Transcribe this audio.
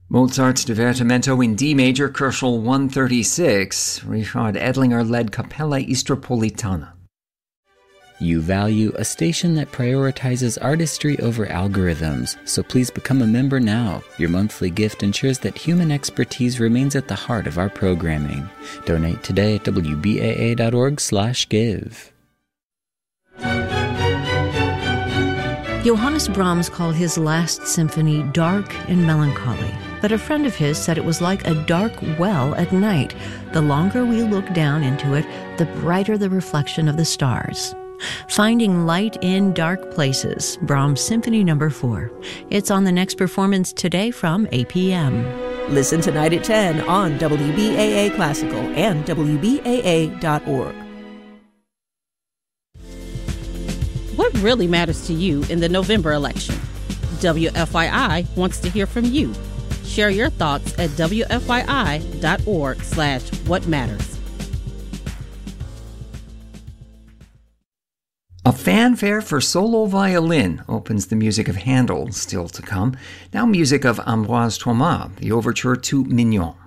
Mozart's Divertimento in D major, Köchel 136, Richard Edlinger-led Capella Istropolitana. You value a station that prioritizes artistry over algorithms, so please become a member now. Your monthly gift ensures that human expertise remains at the heart of our programming. Donate today at wbaa.org/give. Johannes Brahms called his last symphony dark and melancholy, but a friend of his said it was like a dark well at night. The longer we look down into it, the brighter the reflection of the stars. Finding light in dark places, Brahms Symphony No. 4. It's on the next performance today from 8 p.m. Listen tonight at 10 on WBAA Classical and WBAA.org. What really matters to you in the November election? WFYI wants to hear from you. Share your thoughts at WFYI.org/whatmatters. A fanfare for solo violin opens the music of Handel, still to come. Now music of Ambroise Thomas, the overture to Mignon.